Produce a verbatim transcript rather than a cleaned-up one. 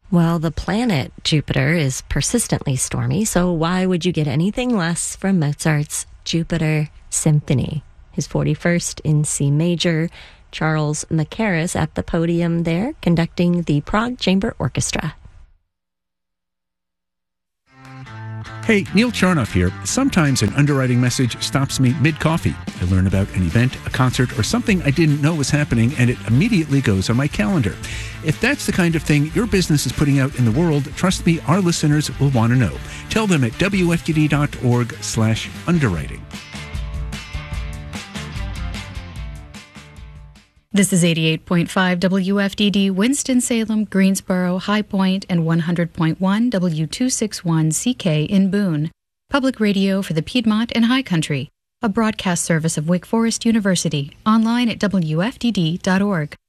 Well, the planet Jupiter is persistently stormy, so why would you get anything less from Mozart's Jupiter Symphony, his forty-first in C major? Charles Mackerras at the podium there, conducting the Prague Chamber Orchestra. Hey, Neil Charnoff here. Sometimes an underwriting message stops me mid-coffee. I learn about an event, a concert, or something I didn't know was happening, and it immediately goes on my calendar. If that's the kind of thing your business is putting out in the world, trust me, our listeners will want to know. Tell them at W F D D dot org slash underwriting. This is eighty-eight point five W F D D, Winston-Salem, Greensboro, High Point, and one hundred point one W two sixty-one C K in Boone. Public radio for the Piedmont and High Country. A broadcast service of Wake Forest University. Online at W F D D dot org.